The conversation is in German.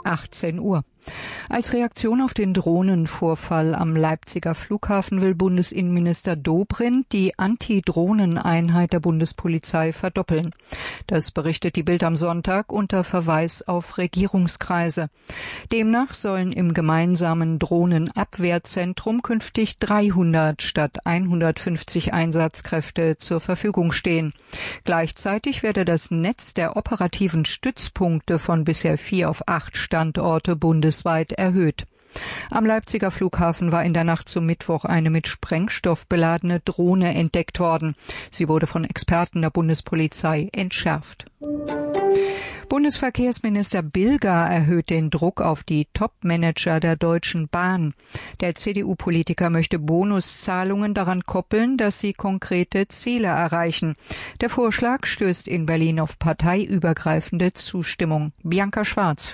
18 Uhr. Als Reaktion auf den Drohnenvorfall am Leipziger Flughafen will Bundesinnenminister Dobrindt die Anti-Drohnen-Einheit der Bundespolizei verdoppeln. Das berichtet die Bild am Sonntag unter Verweis auf Regierungskreise. Demnach sollen im gemeinsamen Drohnenabwehrzentrum künftig 300 statt 150 Einsatzkräfte zur Verfügung stehen. Gleichzeitig werde das Netz der operativen Stützpunkte von bisher 4 auf 8 Standorte bundesweit erhöht. Am Leipziger Flughafen war in der Nacht zum Mittwoch eine mit Sprengstoff beladene Drohne entdeckt worden. Sie wurde von Experten der Bundespolizei entschärft. Bundesverkehrsminister Bilger erhöht den Druck auf die Top-Manager der Deutschen Bahn. Der CDU-Politiker möchte Bonuszahlungen daran koppeln, dass sie konkrete Ziele erreichen. Der Vorschlag stößt in Berlin auf parteiübergreifende Zustimmung. Bianca Schwarz